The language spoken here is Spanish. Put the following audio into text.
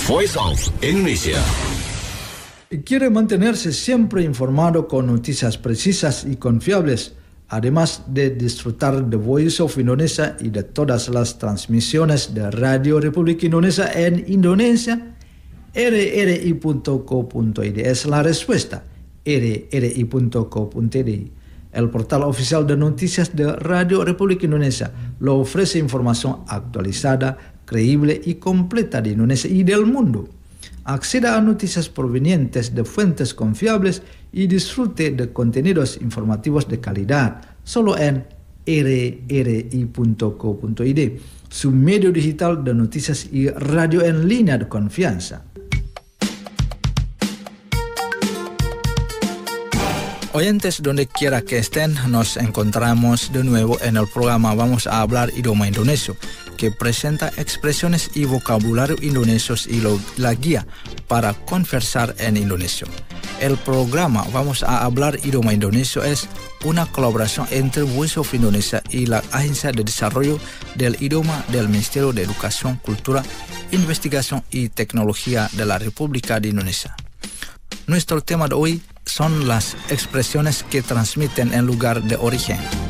Voice of Indonesia. Quiere mantenerse siempre informado con noticias precisas y confiables, además de disfrutar de Voice of Indonesia y de todas las transmisiones de Radio Republik Indonesia en Indonesia. rri.co.id es la respuesta. rri.co.id. El portal oficial de noticias de Radio Republik Indonesia lo ofrece información actualizada, creíble y completa de Indonesia y del mundo. Acceda a noticias provenientes de fuentes confiables y disfrute de contenidos informativos de calidad solo en rri.co.id, su medio digital de noticias y radio en línea de confianza. Oyentes, donde quiera que estén, nos encontramos de nuevo en el programa Vamos a hablar idioma indonesio, que presenta expresiones y vocabulario indonesios y la guía para conversar en indonesio. El programa Vamos a hablar idioma indonesio es una colaboración entre Voice of Indonesia y la Agencia de Desarrollo del Idioma del Ministerio de Educación, Cultura, Investigación y Tecnología de la República de Indonesia. Nuestro tema de hoy son las expresiones que transmiten en lugar de origen.